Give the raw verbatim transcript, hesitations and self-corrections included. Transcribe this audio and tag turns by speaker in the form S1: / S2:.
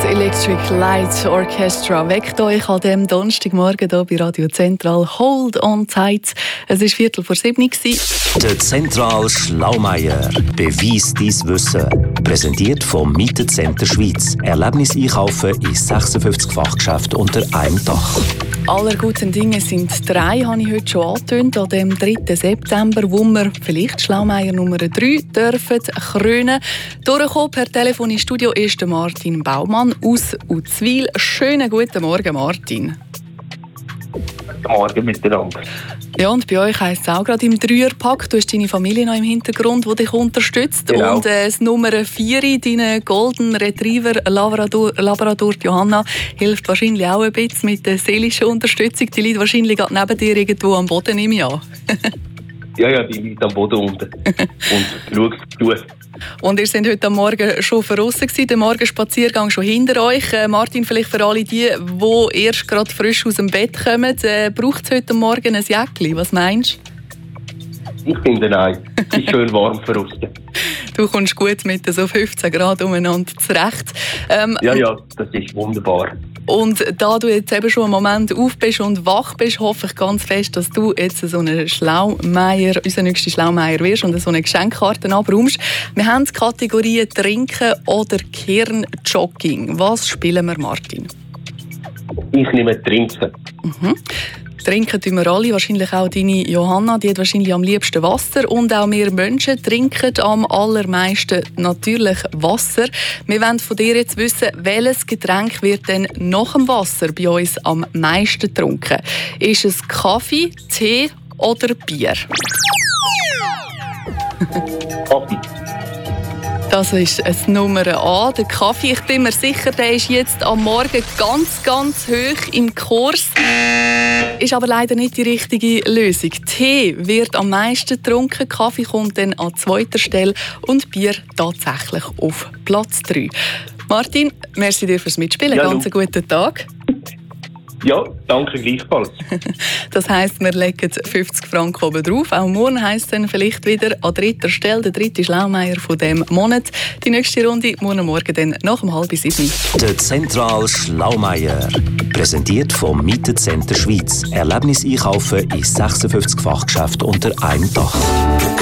S1: Electric Light Orchestra weckt euch an diesem Donnerstagmorgen hier bei Radio Zentral. Hold on tight. Es war Viertel vor sieben.
S2: Der Zentral Schlaumeier. Beweis dein Wissen. Präsentiert vom Mietecenter Schweiz. Erlebnis einkaufen in sechsundfünfzig Fachgeschäften unter einem Dach.
S1: Aller guten Dinge sind drei, habe ich heute schon angetönt, an dem dritten September, wo wir vielleicht Schlaumeier Nummer drei dürfen krönen. Durchgekommen per Telefon ins Studio ist der Martin Baumann aus Uzwil. Schönen guten Morgen, Martin.
S3: Guten Morgen miteinander.
S1: Ja, und bei euch heisst es auch gerade im Dreierpack. Du hast deine Familie noch im Hintergrund, die dich unterstützt.
S3: Genau.
S1: Und äh, das Nummer vier, deine Golden Retriever Labrador, Labrador Johanna, hilft wahrscheinlich auch ein bisschen mit der seelischen Unterstützung. Die liegt wahrscheinlich gerade neben dir irgendwo am Boden, nehme ich an.
S3: Ja, ja, die liegt am Boden unten und schaut zu.
S1: Und ihr seid heute am Morgen schon draussen gewesen, der Morgenspaziergang schon hinter euch. Äh, Martin, vielleicht für alle die, die erst gerade frisch aus dem Bett kommen, äh, braucht es heute Morgen ein Jäckchen? Was meinst
S3: du? Ich finde nein. Es ist schön warm für uns.
S1: Du kommst gut mit so fünfzehn Grad umeinander zurecht. Ähm,
S3: ja, ja, das ist wunderbar.
S1: Und da du jetzt eben schon einen Moment auf bist und wach bist, hoffe ich ganz fest, dass du jetzt so einen Schlaumeier, unser nächster Schlaumeier wirst und so eine Geschenkkarte abräumst. Wir haben die Kategorien Trinken oder Kernjogging. Was spielen wir, Martin?
S3: Ich nehme Trinken.
S1: Mhm. Trinken tun wir alle, wahrscheinlich auch deine Johanna, die hat wahrscheinlich am liebsten Wasser. Und auch wir Menschen trinken am allermeisten natürlich Wasser. Wir wollen von dir jetzt wissen, welches Getränk wird denn nach dem Wasser bei uns am meisten getrunken? Ist es Kaffee, Tee oder Bier?
S3: Kaffee.
S1: Das ist eine Nummer A, der Kaffee. Ich bin mir sicher, der ist jetzt am Morgen ganz, ganz hoch im Kurs. Ist aber leider nicht die richtige Lösung. Tee wird am meisten getrunken, Kaffee kommt dann an zweiter Stelle und Bier tatsächlich auf Platz drei. Martin, merci dir fürs Mitspielen.
S3: Ja,
S1: ganz einen guten Tag.
S3: Ja, danke gleichfalls.
S1: Das heisst, wir legen fünfzig Franken oben drauf. Auch morgen heisst es dann vielleicht wieder an dritter Stelle der dritte Schlaumeier von diesem Monat. Die nächste Runde morgen Morgen dann nach um halb sieben.
S2: Der Zentral Schlaumeier. Präsentiert vom Mietecenter Schweiz. Erlebnis einkaufen in sechsundfünfzig Fachgeschäften unter einem Dach.